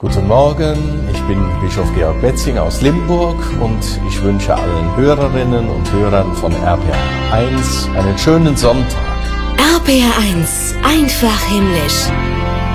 Guten Morgen, ich bin Bischof Georg Betzing aus Limburg und ich wünsche allen Hörerinnen und Hörern von RPR 1 einen schönen Sonntag. RPR 1, einfach himmlisch.